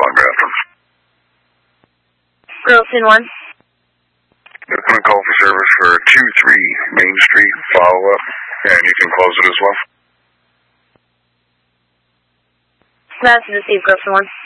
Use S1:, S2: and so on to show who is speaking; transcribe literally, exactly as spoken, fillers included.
S1: long bathrooms.
S2: Girlson one.
S1: They're going to call for service for two three Main Street follow-up, and you can close it as well.
S2: That's received, Girlson one.